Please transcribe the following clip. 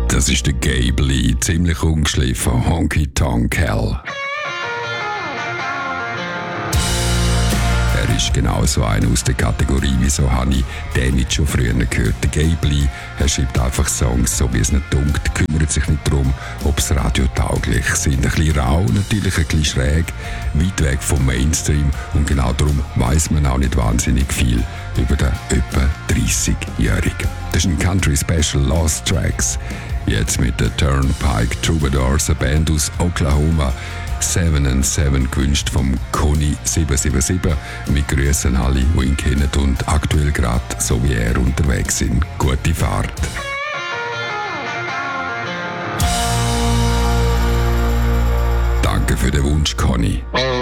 Das ist der Gabe Lee, ziemlich ungeschliffen, Honky Tonk Hell. Er ist genau so einer aus der Kategorie, wieso habe ich den nicht schon früher gehört. Der Gabe Lee, er schreibt einfach Songs, so wie es nicht dunkt, kümmert sich nicht darum, ob es radiotauglich sind. Ein bisschen rau, natürlich ein bisschen schräg, weit weg vom Mainstream und genau darum weiss man auch nicht wahnsinnig viel über den etwa 30-Jährigen. Das ist ein Country Special Lost Tracks. Jetzt mit der Turnpike Troubadours, eine Band aus Oklahoma. 7&7 gewünscht vom Conny 777. Wir grüßen alle, die ihn kennen und aktuell gerade, so wie er, unterwegs sind. Gute Fahrt. Danke für den Wunsch, Conny.